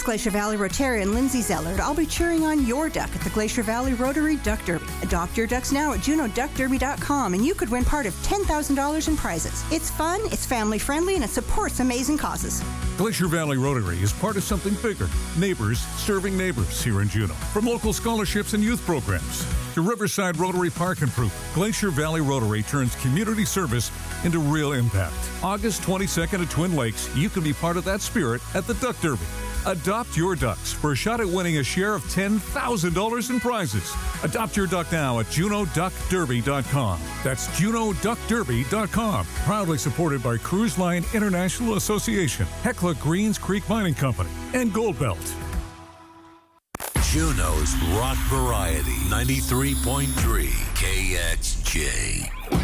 Glacier Valley Rotarian Lindsay Zeller. I'll be cheering on your duck at the Glacier Valley Rotary Duck Derby. Adopt your ducks now at JuneauDuckDerby.com and you could win part of $10,000 in prizes. It's fun, it's family friendly, and it supports amazing causes. Glacier Valley Rotary is part of something bigger. Neighbors serving neighbors here in Juneau. From local scholarships and youth programs to Riverside Rotary Park improvement, Glacier Valley Rotary turns community service into real impact. August 22nd at Twin Lakes, you can be part of that spirit at the Duck Derby. Adopt your ducks for a shot at winning a share of $10,000 in prizes. Adopt your duck now at JuneauDuckDerby.com. That's JuneauDuckDerby.com. Proudly supported by Cruise Line International Association, Hecla Greens Creek Mining Company, and Gold Belt. Juneau's Rock Variety 93.3 KXJ.